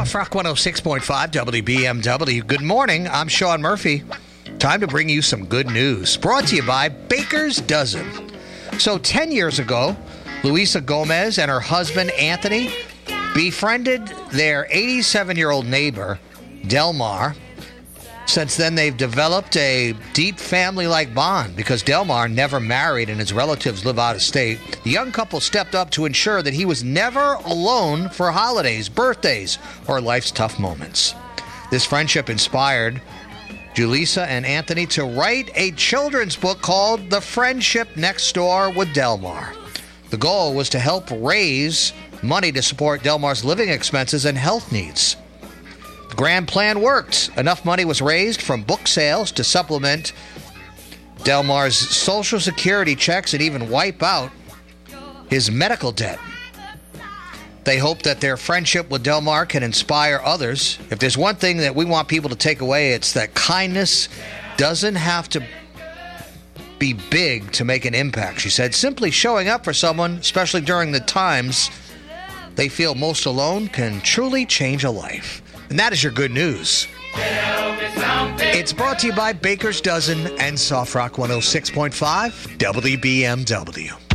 Soft Rock 106.5 WBMW. Good morning. I'm Sean Murphy. Time to bring you some good news. Brought to you by Baker's Dozen. So 10 years ago, Luisa Gomez and her husband, Anthony, befriended their 87-year-old neighbor, Delmar. Since then, they've developed a deep family-like bond because Delmar never married and his relatives live out of state. The young couple stepped up to ensure that he was never alone for holidays, birthdays, or life's tough moments. This friendship inspired Julissa and Anthony to write a children's book called The Friendship Next Door with Delmar. The goal was to help raise money to support Delmar's living expenses and health needs. The grand plan worked. Enough money was raised from book sales to supplement Delmar's Social Security checks and even wipe out his medical debt. They hope that their friendship with Delmar can inspire others. If there's one thing that we want people to take away, it's that kindness doesn't have to be big to make an impact, she said. Simply showing up for someone, especially during the times they feel most alone, can truly change a life. And that is your good news. It's brought to you by Baker's Dozen and Soft Rock 106.5 WBMW.